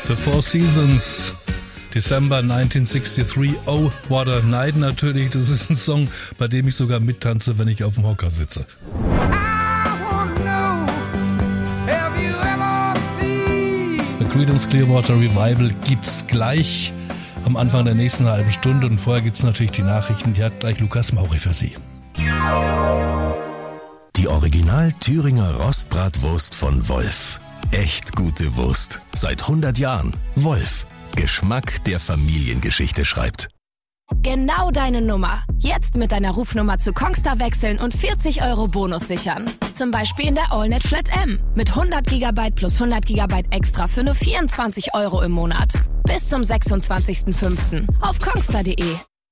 The Four Seasons, December 1963, Oh What a Night natürlich. Das ist ein Song, bei dem ich sogar mittanze, wenn ich auf dem Hocker sitze. The Creedence Clearwater Revival gibt's gleich am Anfang der nächsten halben Stunde und vorher gibt's natürlich die Nachrichten. Die hat gleich Lukas Mauri für Sie. Die Original Thüringer Rostbratwurst von Wolf. Echt gute Wurst. Seit 100 Jahren. Wolf. Geschmack, der Familiengeschichte schreibt. Genau deine Nummer. Jetzt mit deiner Rufnummer zu Kongstar wechseln und 40 € Bonus sichern. Zum Beispiel in der AllNet Flat M. Mit 100 GB plus 100 GB extra für nur 24 € im Monat. Bis zum 26.05. auf kongstar.de.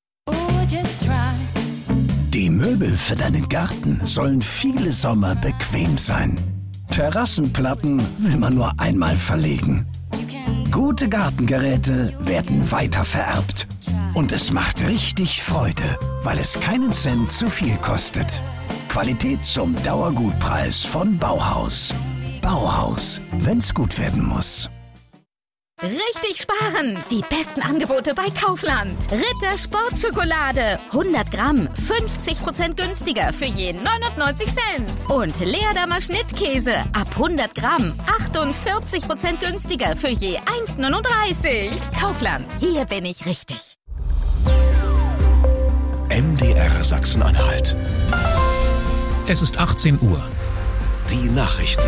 Die Möbel für deinen Garten sollen viele Sommer bequem sein. Terrassenplatten will man nur einmal verlegen. Gute Gartengeräte werden weiter vererbt. Und es macht richtig Freude, weil es keinen Cent zu viel kostet. Qualität zum Dauergutpreis von Bauhaus. Bauhaus, wenn's gut werden muss. Richtig sparen! Die besten Angebote bei Kaufland. Ritter Sportschokolade. 100 Gramm, 50% günstiger für je 99 Cent. Und Leerdammer Schnittkäse. Ab 100 Gramm, 48% günstiger für je 1,39. Kaufland, hier bin ich richtig. MDR Sachsen-Anhalt. Es ist 18 Uhr. Die Nachrichten.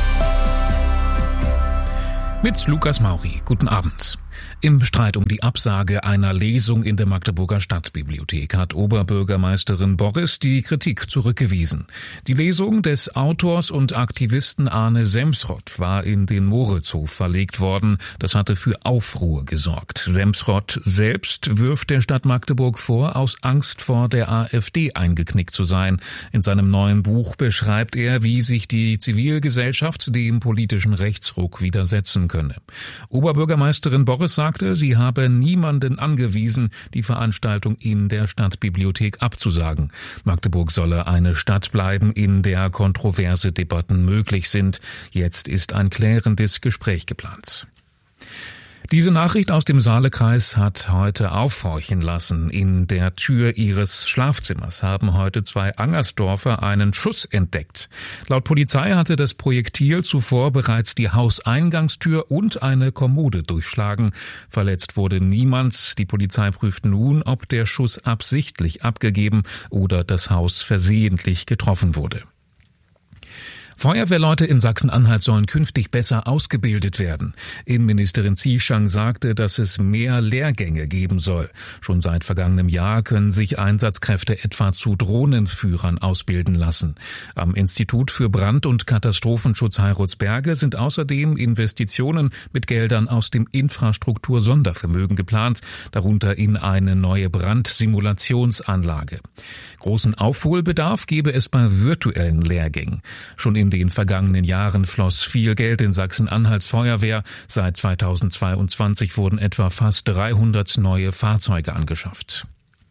Mit Lukas Mauri. Guten Abend. Im Streit um die Absage einer Lesung in der Magdeburger Stadtbibliothek hat Oberbürgermeisterin Borres die Kritik zurückgewiesen. Die Lesung des Autors und Aktivisten Arne Semsrott war in den Moritzhof verlegt worden. Das hatte für Aufruhr gesorgt. Semsrott selbst wirft der Stadt Magdeburg vor, aus Angst vor der AfD eingeknickt zu sein. In seinem neuen Buch beschreibt er, wie sich die Zivilgesellschaft dem politischen Rechtsruck widersetzen könne. Oberbürgermeisterin Borres sagte, sie habe niemanden angewiesen, die Veranstaltung in der Stadtbibliothek abzusagen. Magdeburg solle eine Stadt bleiben, in der kontroverse Debatten möglich sind. Jetzt ist ein klärendes Gespräch geplant. Diese Nachricht aus dem Saalekreis hat heute aufhorchen lassen. In der Tür ihres Schlafzimmers haben heute 2 Angersdorfer einen Schuss entdeckt. Laut Polizei hatte das Projektil zuvor bereits die Hauseingangstür und eine Kommode durchschlagen. Verletzt wurde niemand. Die Polizei prüft nun, ob der Schuss absichtlich abgegeben oder das Haus versehentlich getroffen wurde. Feuerwehrleute in Sachsen-Anhalt sollen künftig besser ausgebildet werden. Innenministerin Zieschang sagte, dass es mehr Lehrgänge geben soll. Schon seit vergangenem Jahr können sich Einsatzkräfte etwa zu Drohnenführern ausbilden lassen. Am Institut für Brand- und Katastrophenschutz Heilsberge sind außerdem Investitionen mit Geldern aus dem Infrastruktur-Sondervermögen geplant, darunter in eine neue Brandsimulationsanlage. Großen Aufholbedarf gebe es bei virtuellen Lehrgängen. Schon in den vergangenen Jahren floss viel Geld in Sachsen-Anhalts Feuerwehr. Seit 2022 wurden etwa fast 300 neue Fahrzeuge angeschafft.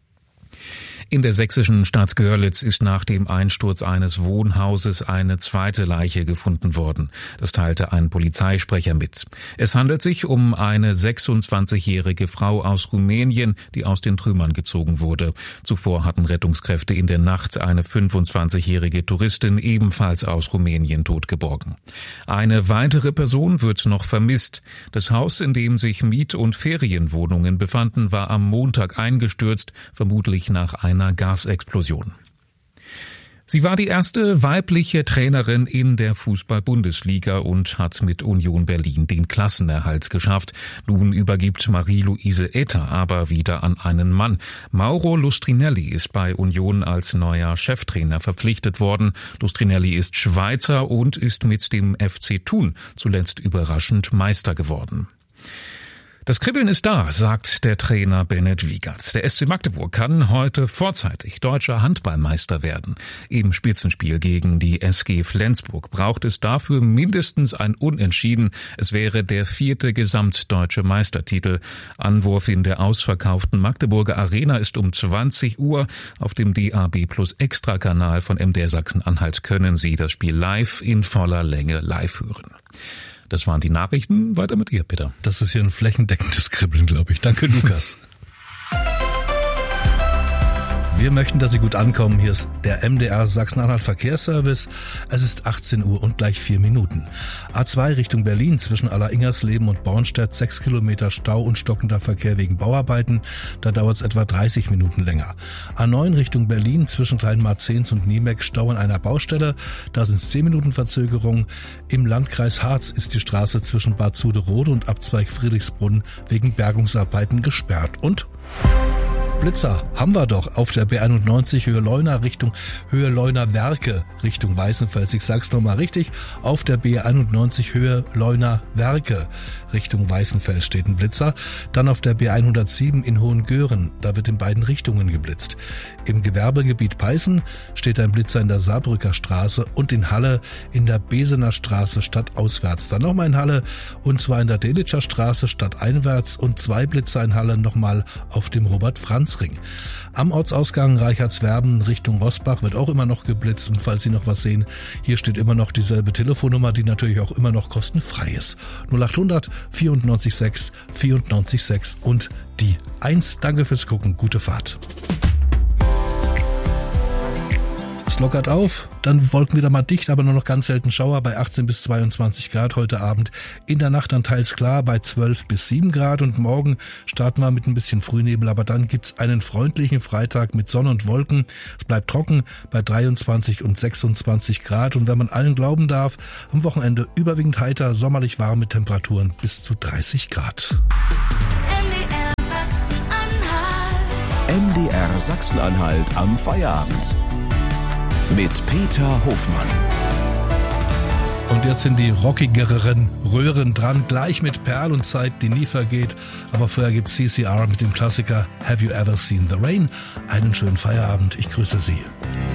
In der sächsischen Stadt Görlitz ist nach dem Einsturz eines Wohnhauses eine zweite Leiche gefunden worden. Das teilte ein Polizeisprecher mit. Es handelt sich um eine 26-jährige Frau aus Rumänien, die aus den Trümmern gezogen wurde. Zuvor hatten Rettungskräfte in der Nacht eine 25-jährige Touristin ebenfalls aus Rumänien totgeborgen. Eine weitere Person wird noch vermisst. Das Haus, in dem sich Miet- und Ferienwohnungen befanden, war am Montag eingestürzt, vermutlich nach einer Gasexplosion. Sie war die erste weibliche Trainerin in der Fußball-Bundesliga und hat mit Union Berlin den Klassenerhalt geschafft. Nun übergibt Marie-Louise Etter aber wieder an einen Mann. Mauro Lustrinelli ist bei Union als neuer Cheftrainer verpflichtet worden. Lustrinelli ist Schweizer und ist mit dem FC Thun zuletzt überraschend Meister geworden. Das Kribbeln ist da, sagt der Trainer Bennett Wiegert. Der SC Magdeburg kann heute vorzeitig deutscher Handballmeister werden. Im Spitzenspiel gegen die SG Flensburg braucht es dafür mindestens ein Unentschieden. Es wäre der 4. gesamtdeutsche Meistertitel. Anwurf in der ausverkauften Magdeburger Arena ist um 20 Uhr. Auf dem DAB+ Extra-Kanal von MDR Sachsen-Anhalt können Sie das Spiel live in voller Länge live hören. Das waren die Nachrichten. Weiter mit dir, Peter. Das ist hier ein flächendeckendes Kribbeln, glaube ich. Danke, Lukas. Wir möchten, dass Sie gut ankommen. Hier ist der MDR Sachsen-Anhalt Verkehrsservice. Es ist 18 Uhr und gleich 4 Minuten. A2 Richtung Berlin zwischen Alleringersleben und Bornstedt 6 Kilometer Stau und stockender Verkehr wegen Bauarbeiten. Da dauert es etwa 30 Minuten länger. A9 Richtung Berlin zwischen Kleinmarzens und Niemeck Stau an einer Baustelle. Da sind es 10 Minuten Verzögerung. Im Landkreis Harz ist die Straße zwischen Bad Zuderode und Abzweig Friedrichsbrunn wegen Bergungsarbeiten gesperrt. Und Blitzer haben wir doch auf der B91 Höhe Leuna Richtung Höhe Leuna Werke Richtung Weißenfels. Ich sag's nochmal richtig. Auf der B91 Höhe Leuna Werke Richtung Weißenfels steht ein Blitzer. Dann auf der B107 in Hohengören. Da wird in beiden Richtungen geblitzt. Im Gewerbegebiet Peißen steht ein Blitzer in der Saarbrücker Straße und in Halle in der Besener Straße stadtauswärts. Dann nochmal in Halle und zwar in der Delitscher Straße stadteinwärts und 2 Blitzer in Halle nochmal auf dem Robert-Franz-Ring. Am Ortsausgang Reichertswerben Richtung Rosbach wird auch immer noch geblitzt und falls Sie noch was sehen, hier steht immer noch dieselbe Telefonnummer, die natürlich auch immer noch kostenfrei ist. 0800 94 6 94 6 und die 1. Danke fürs Gucken, gute Fahrt. Es lockert auf, dann Wolken wieder mal dicht, aber nur noch ganz selten Schauer bei 18 bis 22 Grad heute Abend. In der Nacht dann teils klar bei 12 bis 7 Grad und morgen starten wir mit ein bisschen Frühnebel, aber dann gibt's einen freundlichen Freitag mit Sonne und Wolken. Es bleibt trocken bei 23 und 26 Grad und wenn man allen glauben darf, am Wochenende überwiegend heiter, sommerlich warm mit Temperaturen bis zu 30 Grad. MDR Sachsen-Anhalt am Feierabend. Mit Peter Hofmann. Und jetzt sind die rockigeren Röhren dran, gleich mit Perl und Zeit, die nie vergeht. Aber vorher gibt's CCR mit dem Klassiker Have You Ever Seen the Rain? Einen schönen Feierabend, ich grüße Sie.